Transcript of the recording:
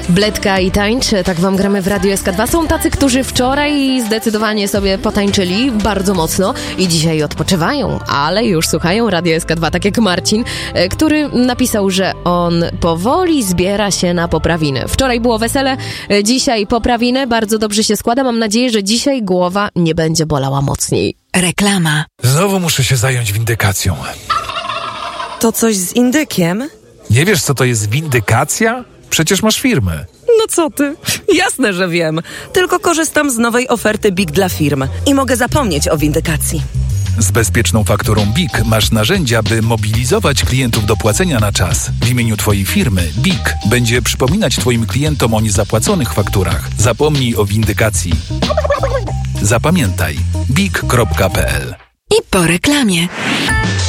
Bledka i tańcz, tak wam gramy w Radiu SK2. Są tacy, którzy wczoraj zdecydowanie sobie potańczyli bardzo mocno i dzisiaj odpoczywają, ale już słuchają Radia SK2, tak jak Marcin, który napisał, że on powoli zbiera się na poprawiny. Wczoraj było wesele, dzisiaj poprawiny, bardzo dobrze się składa. Mam nadzieję, że dzisiaj głowa nie będzie bolała mocniej. Reklama. Znowu muszę się zająć windykacją. To coś z indykiem? Nie wiesz, co to jest windykacja? Przecież masz firmę. No co ty? Jasne, że wiem. Tylko korzystam z nowej oferty BIG dla firm i mogę zapomnieć o windykacji. Z bezpieczną fakturą BIG masz narzędzia, by mobilizować klientów do płacenia na czas. W imieniu twojej firmy BIG będzie przypominać twoim klientom o niezapłaconych fakturach. Zapomnij o windykacji. Zapamiętaj big.pl. I po reklamie.